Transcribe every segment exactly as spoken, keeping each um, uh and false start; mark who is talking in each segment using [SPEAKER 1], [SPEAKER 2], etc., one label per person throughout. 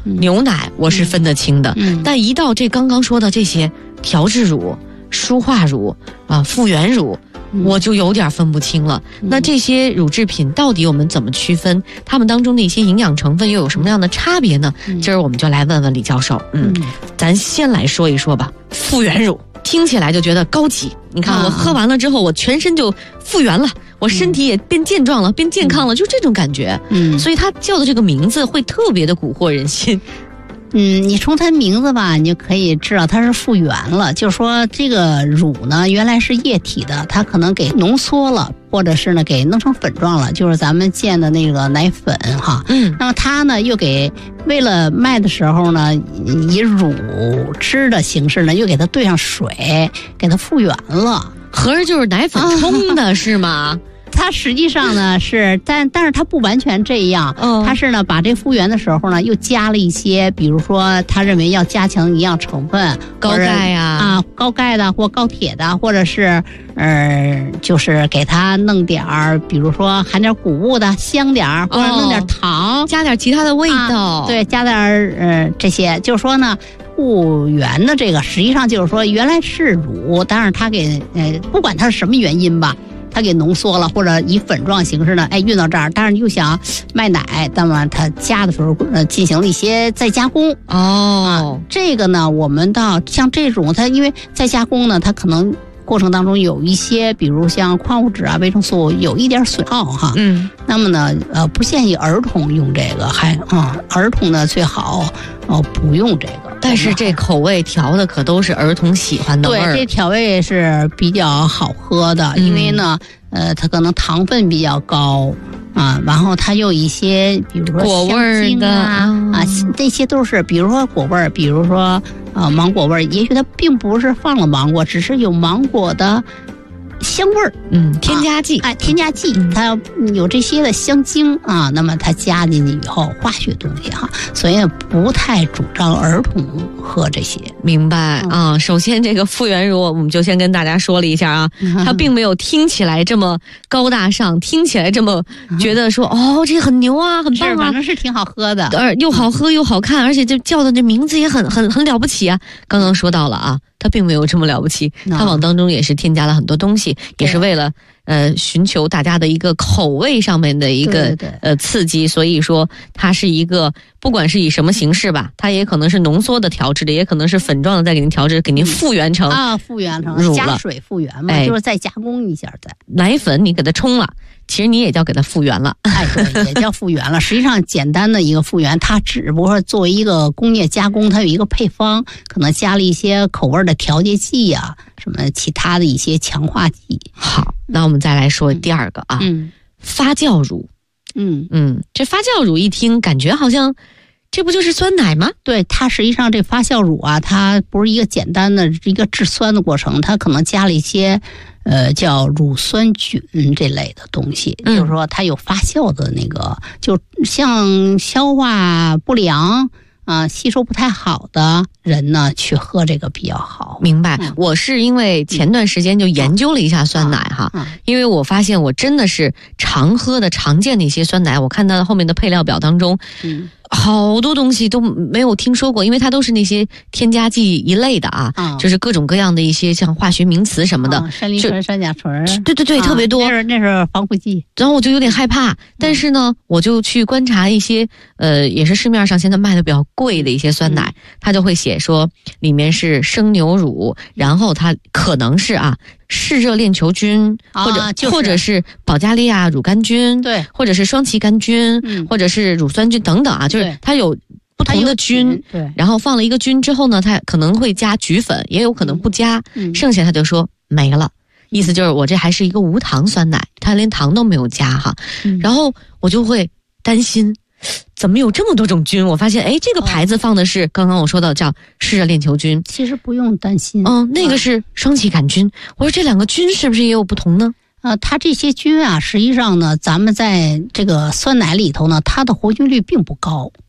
[SPEAKER 1] 嗯、牛奶我是分得清的、嗯、但一到这刚刚说的这些调制乳、舒化乳啊、复原乳，我就有点分不清了、嗯、那这些乳制品到底我们怎么区分，它们当中的一些营养成分又有什么样的差别呢、嗯、今儿我们就来问问李教授。嗯，嗯咱先来说一说吧。复原乳听起来就觉得高级，你看我喝完了之后我全身就复原了，我身体也变健壮了、嗯、变健康了，就这种感觉。嗯，所以它叫的这个名字会特别的蛊惑人心。
[SPEAKER 2] 嗯，你从它名字吧，你就可以知道它是复原了。就是说这个乳呢，原来是液体的，它可能给浓缩了，或者是呢给弄成粉状了，就是咱们见的那个奶粉哈。嗯。那么它呢又给为了卖的时候呢，以乳汁的形式呢，又给它兑上水，给它复原了。
[SPEAKER 1] 合着就是奶粉冲的、啊、是吗？
[SPEAKER 2] 它实际上呢是，但但是它不完全这样，嗯、它是呢把这复原的时候呢又加了一些，比如说他认为要加强营养成分，
[SPEAKER 1] 高钙呀
[SPEAKER 2] 啊，高钙的或高铁的，或者是呃就是给它弄点儿，比如说含点谷物的香点儿，或者弄点糖，
[SPEAKER 1] 哦、加点其他的味道，
[SPEAKER 2] 啊、对，加点呃这些，就是说呢。复原的这个实际上就是说原来是乳，但是它给呃不管它是什么原因吧，它给浓缩了，或者以粉状形式呢，哎运到这儿，但是又想卖奶，那么它加的时候呃进行了一些再加工。
[SPEAKER 1] 哦、
[SPEAKER 2] 啊，这个呢，我们到像这种它因为再加工呢，它可能过程当中有一些，比如像矿物质啊、维生素有一点损耗哈。嗯。那么呢，呃，不建议儿童用这个，还啊、嗯，儿童呢最好哦不用这个。
[SPEAKER 1] 但是这口味调的可都是儿童喜欢的味儿。
[SPEAKER 2] 对，这调味是比较好喝的，嗯、因为呢，呃，它可能糖分比较高啊，然后它又一些，比如说
[SPEAKER 1] 果味的
[SPEAKER 2] 啊啊，这些都是，比如说果味儿，比如说啊芒果味儿，也许它并不是放了芒果，只是有芒果的香味儿，
[SPEAKER 1] 嗯，添加剂，
[SPEAKER 2] 哎、啊，添加剂，它有这些的香精啊，那么它加进去以后，化学东西哈，所以不太主张儿童喝这些。
[SPEAKER 1] 明白、嗯、啊。首先，这个复原乳我们就先跟大家说了一下啊，嗯、它并没有听起来这么高大上，听起来这么觉得说、嗯、哦，这个很牛啊，很棒啊，
[SPEAKER 2] 反正是挺好喝的，
[SPEAKER 1] 呃，又好喝又好看，而且这叫的这名字也很很很了不起啊。刚刚说到了啊。它并没有这么了不起，它往当中也是添加了很多东西，也是为了呃寻求大家的一个口味上面的一个
[SPEAKER 2] 对对对
[SPEAKER 1] 呃刺激，所以说它是一个不管是以什么形式吧，它也可能是浓缩的调制的，也可能是粉状的再给您调制，给您复原成、
[SPEAKER 2] 嗯、啊复原成加水复原嘛、哎，就是再加工一下再。
[SPEAKER 1] 奶粉你给它冲了。其实你也叫给它复原了，
[SPEAKER 2] 哎，对，也叫复原了。实际上，简单的一个复原，它只不过作为一个工业加工，它有一个配方，可能加了一些口味的调节剂呀、啊，什么其他的一些强化剂。
[SPEAKER 1] 好，那我们再来说第二个啊，嗯，发酵乳，嗯嗯，这发酵乳一听感觉好像。这不就是酸奶吗？
[SPEAKER 2] 对，它实际上这发酵乳啊，它不是一个简单的一个制酸的过程，它可能加了一些呃叫乳酸菌这类的东西，嗯、就是说它有发酵的那个，就像消化不良啊、呃、吸收不太好的人呢去喝这个比较好。
[SPEAKER 1] 明白、嗯、我是因为前段时间就研究了一下酸奶哈、嗯嗯、因为我发现我真的是常喝的常见的一些酸奶，我看到后面的配料表当中嗯好多东西都没有听说过，因为它都是那些添加剂一类的啊、嗯、就是各种各样的一些像化学名词什么的、
[SPEAKER 2] 嗯、山梨醇、山甲醇，
[SPEAKER 1] 对对对、啊、特别多，
[SPEAKER 2] 那是那是防腐剂。
[SPEAKER 1] 然后我就有点害怕，但是呢、嗯、我就去观察一些呃也是市面上现在卖的比较贵的一些酸奶、嗯、它就会写说里面是生牛乳，然后它可能是啊嗜热链球菌、啊、或者、就是、或者是保加利亚乳杆菌，
[SPEAKER 2] 对，
[SPEAKER 1] 或者是双歧杆菌、嗯、或者是乳酸菌等等啊，就是它有不同的菌，
[SPEAKER 2] 对，
[SPEAKER 1] 然后放了一个菌之后呢，它可能会加菊粉，也有可能不加，嗯、剩下它就说没了，意思就是我这还是一个无糖酸奶，它连糖都没有加哈、嗯，然后我就会担心。怎么有这么多种菌？我发现，哎，这个牌子放的是、哦、刚刚我说到叫嗜热链球菌，
[SPEAKER 2] 其实不用担心。
[SPEAKER 1] 嗯，那个是双歧杆菌。我说这两个菌是不是也有不同呢？
[SPEAKER 2] 呃，它这些菌啊，实际上呢，咱们在这个酸奶里头呢，它的活菌率并不高。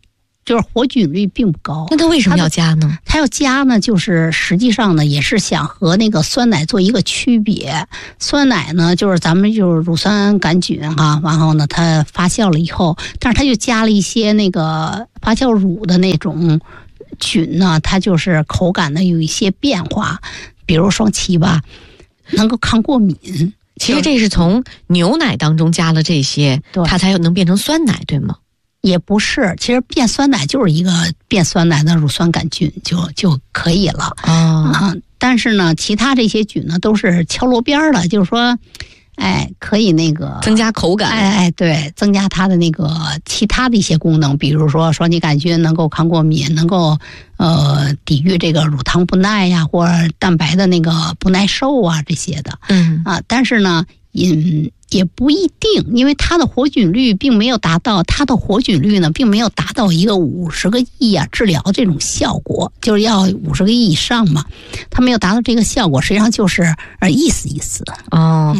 [SPEAKER 2] 就是活菌率并不高。
[SPEAKER 1] 那它为什么要加呢？
[SPEAKER 2] 它要加呢，就是实际上呢，也是想和那个酸奶做一个区别。酸奶呢，就是咱们就是乳酸杆菌哈、啊，然后呢，它发酵了以后，但是它就加了一些那个发酵乳的那种菌呢，它就是口感呢有一些变化，比如双歧吧，能够抗过敏。
[SPEAKER 1] 其实这是从牛奶当中加了这些，它才能变成酸奶，对吗？
[SPEAKER 2] 也不是，其实变酸奶就是一个变酸奶的乳酸杆菌就就可以了。
[SPEAKER 1] 哦、
[SPEAKER 2] 啊，但是呢，其他这些菌呢都是敲锣边的，就是说，哎，可以那个
[SPEAKER 1] 增加口感，
[SPEAKER 2] 哎哎，对，增加它的那个其他的一些功能，比如说双歧杆菌能够抗过敏，能够呃抵御这个乳糖不耐呀，或者蛋白的那个不耐受啊这些的。
[SPEAKER 1] 嗯
[SPEAKER 2] 啊，但是呢，嗯。也不一定，因为它的活菌率并没有达到，它的活菌率呢，并没有达到一个五十个亿啊治疗这种效果，就是要五十个亿以上嘛，它没有达到这个效果，实际上就是呃意思意思。
[SPEAKER 1] 哦，